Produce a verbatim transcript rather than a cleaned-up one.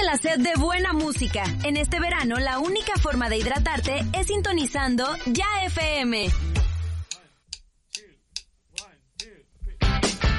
la sed de buena música. En este verano, la única forma de hidratarte es sintonizando Ya F M.